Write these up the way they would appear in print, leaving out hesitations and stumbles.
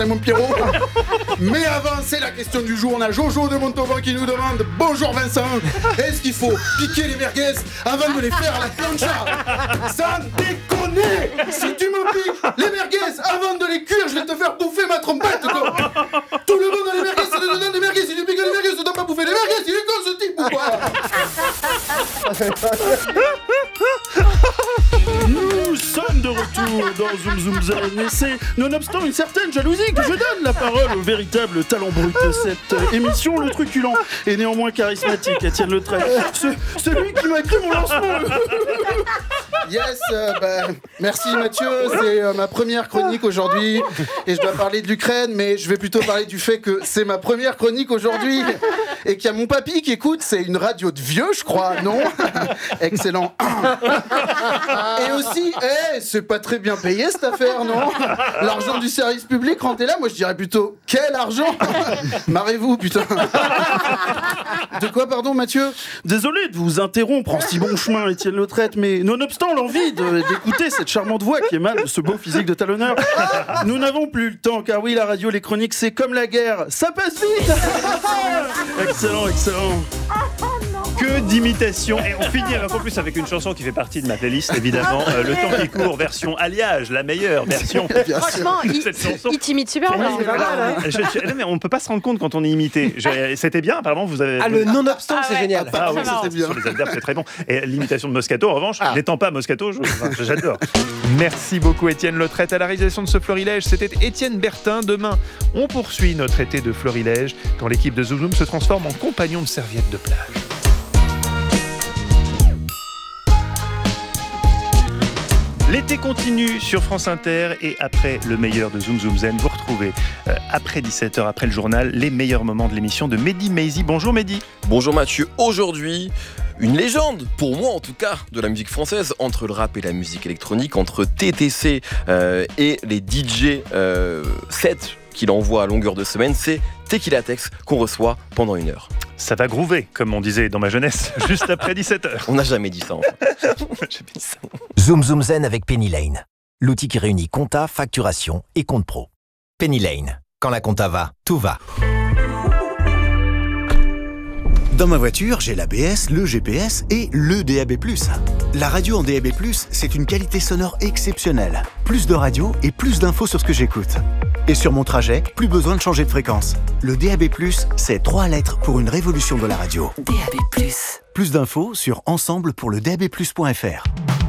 mon Pierrot. Mais avant, c'est la question du jour. On a Jojo de Montauban qui nous demande: bonjour Vincent, est-ce qu'il faut piquer les merguez avant de les faire à la plancha? Sans déconner! Si tu me piques les merguez avant de les cuire, je vais te faire bouffer ma trompette, quoi. Tout le monde a les merguez, c'est le dedans des merguez. Si tu piques les merguez, tu dois pas bouffer les merguez. Il est con ce type ou quoi? Nous sommes de retour dans Zoom Zoom Zen et c'est, nonobstant une certaine jalousie, que je donne la parole au véritable talent brut de cette émission, le truculent et néanmoins charismatique Étienne Le Trait, celui qui m'a écrit mon lancement. Yes, merci Mathieu, c'est ma première chronique aujourd'hui et je dois parler de l'Ukraine, mais je vais plutôt parler du fait que c'est ma première chronique aujourd'hui et qu'il y a mon papy qui écoute. C'est une radio de vieux, je crois, non? Excellent. Et aussi, c'est pas très bien payé cette affaire, non? L'argent du service public, rentrez là, moi je dirais plutôt quel argent? Marrez-vous, putain. De quoi, pardon, Mathieu? Désolé de vous interrompre en si bon chemin, Étienne Le Trait, mais nonobstant l'envie d'écouter cette charmante voix qui émane de ce beau physique de talonneur, nous n'avons plus le temps, car oui, la radio, les chroniques, c'est comme la guerre, ça passe vite. Excellent. Que d'imitation. Et on finit en plus avec une chanson qui fait partie de ma playlist, évidemment. Le temps qui court, version alliage, la meilleure version. Franchement, il t'imite super bien. Non, mais on ne peut pas se rendre compte quand on est imité. C'était bien, apparemment, vous avez... Ah, le nonobstant, c'est génial. Ah oui, c'était bien. Sur les adverbes, c'est très bon. Et l'imitation de Moscato, en revanche, n'étant pas Moscato, j'adore. Merci beaucoup, Étienne Le Trait. À la réalisation de ce Florilège, c'était Étienne Bertin. Demain, on poursuit notre été de Florilège quand l'équipe de Zoom Zoom se transforme en compagnon de serviette de plage. L'été continue sur France Inter et après le meilleur de Zoom Zoom Zen, vous retrouvez après 17h, après le journal, les meilleurs moments de l'émission de Mehdi Maizi. Bonjour Mehdi. Bonjour Mathieu. Aujourd'hui, une légende, pour moi en tout cas, de la musique française, entre le rap et la musique électronique, entre TTC et les DJ sets qu'il envoie à longueur de semaine, c'est Tequila Tex qu'on reçoit pendant 1 heure. Ça va groover, comme on disait dans ma jeunesse, juste après 17h. On n'a jamais dit ça, enfin. Zoom Zoom Zen avec Penny Lane. L'outil qui réunit compta, facturation et compte pro. Penny Lane. Quand la compta va, tout va. Dans ma voiture, j'ai l'ABS, le GPS et le DAB+. La radio en DAB+, c'est une qualité sonore exceptionnelle. Plus de radio et plus d'infos sur ce que j'écoute. Et sur mon trajet, plus besoin de changer de fréquence. Le DAB+, c'est 3 lettres pour une révolution de la radio. DAB+. Plus d'infos sur ensemble pour le dabplus.fr.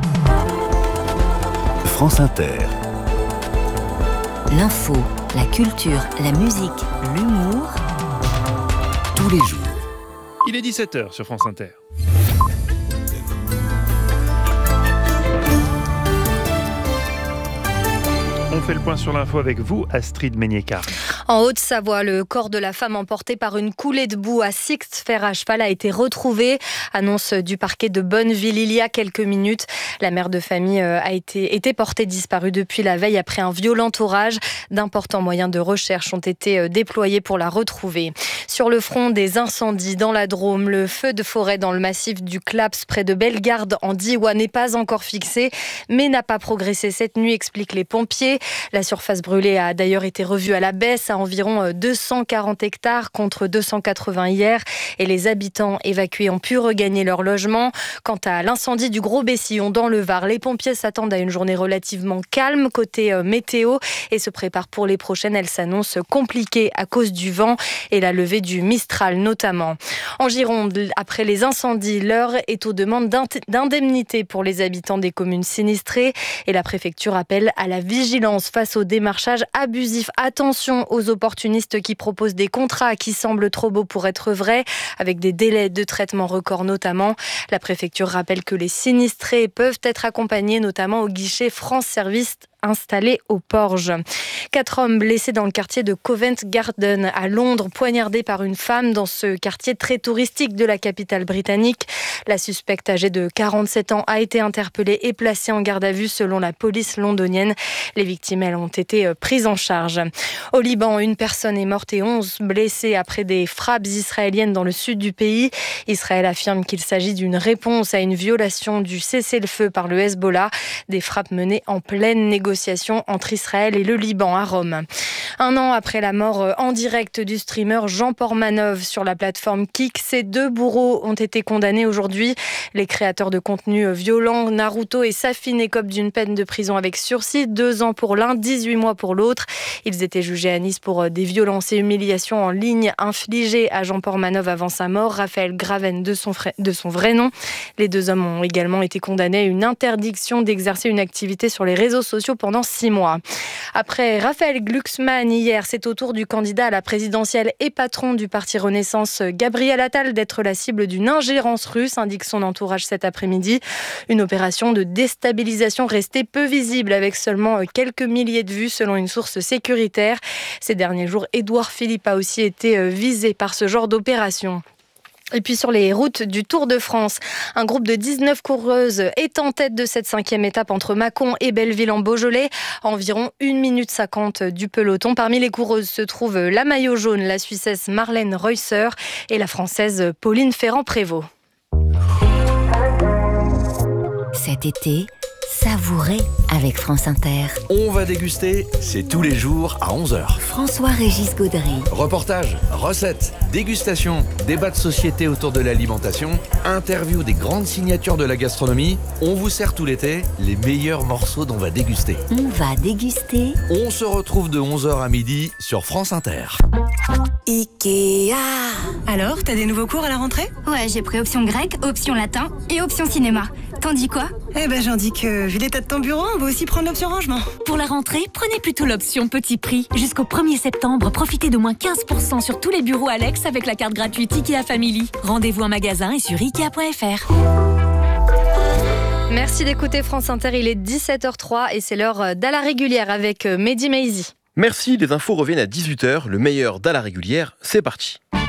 France Inter. L'info, la culture, la musique, l'humour. Tous les jours. Il est 17h sur France Inter. On fait le point sur l'info avec vous, Astrid Meignet-Carl. En Haute-Savoie, le corps de la femme emporté par une coulée de boue à Sixte fer à cheval a été retrouvé. Annonce du parquet de Bonneville il y a quelques minutes. La mère de famille a été portée disparue depuis la veille après un violent orage. D'importants moyens de recherche ont été déployés pour la retrouver. Sur le front des incendies dans la Drôme, le feu de forêt dans le massif du Claps près de Bellegarde en Diois n'est pas encore fixé, mais n'a pas progressé cette nuit, expliquent les pompiers. La surface brûlée a d'ailleurs été revue à la baisse à environ 240 hectares contre 280 hier et les habitants évacués ont pu regagner leur logement. Quant à l'incendie du Gros Bessillon dans le Var, les pompiers s'attendent à une journée relativement calme côté météo et se préparent pour les prochaines. Elle s'annonce compliquée à cause du vent et la levée du Mistral notamment. En Gironde, après les incendies, l'heure est aux demandes d'indemnité pour les habitants des communes sinistrées et la préfecture appelle à la vigilance face au démarchage abusif. Attention aux opportunistes qui proposent des contrats qui semblent trop beaux pour être vrais, avec des délais de traitement records notamment. La préfecture rappelle que les sinistrés peuvent être accompagnés notamment au guichet France Service installé au Porge. 4 hommes blessés dans le quartier de Covent Garden à Londres, poignardés par une femme dans ce quartier très touristique de la capitale britannique. La suspecte âgée de 47 ans a été interpellée et placée en garde à vue selon la police londonienne. Les victimes, elles, ont été prises en charge. Au Liban, une personne est morte et 11 blessés après des frappes israéliennes dans le sud du pays. Israël affirme qu'il s'agit d'une réponse à une violation du cessez-le-feu par le Hezbollah. Des frappes menées en pleine négociation négociations entre Israël et le Liban à Rome. Un an après la mort en direct du streamer Jean Portmanov sur la plateforme Kik, ces 2 bourreaux ont été condamnés aujourd'hui. Les créateurs de contenu violents, Naruto et Safin, écopent d'une peine de prison avec sursis, 2 ans pour l'un, 18 mois pour l'autre. Ils étaient jugés à Nice pour des violences et humiliations en ligne infligées à Jean Portmanov avant sa mort, Raphaël Graven de son vrai nom. Les 2 hommes ont également été condamnés à une interdiction d'exercer une activité sur les réseaux sociaux pendant 6 mois. Après Raphaël Glucksmann hier, c'est au tour du candidat à la présidentielle et patron du parti Renaissance, Gabriel Attal, d'être la cible d'une ingérence russe, indique son entourage cet après-midi. Une opération de déstabilisation restée peu visible avec seulement quelques milliers de vues selon une source sécuritaire. Ces derniers jours, Édouard Philippe a aussi été visé par ce genre d'opération. Et puis sur les routes du Tour de France, un groupe de 19 coureuses est en tête de cette 5e étape entre Mâcon et Belleville en Beaujolais. À environ 1 minute 50 du peloton. Parmi les coureuses se trouvent la maillot jaune, la Suissesse Marlène Reusser et la Française Pauline Ferrand-Prévot. Cet été, savourez avec France Inter. On va déguster, c'est tous les jours à 11h. François-Régis Gaudry. Reportages, recettes, dégustation, débats de société autour de l'alimentation, interview des grandes signatures de la gastronomie. On vous sert tout l'été les meilleurs morceaux dont on va déguster. On va déguster. On se retrouve de 11h à midi sur France Inter. Ikea. Alors, t'as des nouveaux cours à la rentrée ? Ouais, j'ai pris option grec, option latin et option cinéma. T'en dis quoi ? Eh ben, j'en dis que, vu l'état de ton bureau, on va aussi prendre l'option rangement. Pour la rentrée, prenez plutôt l'option petit prix. Jusqu'au 1er septembre, profitez de moins 15% sur tous les bureaux Alex avec la carte gratuite Ikea Family. Rendez-vous en magasin et sur Ikea.fr. Merci d'écouter France Inter, il est 17h03 et c'est l'heure d'À la régulière avec Mehdi Maizi. Merci, les infos reviennent à 18h. Le meilleur d'À la régulière, c'est parti.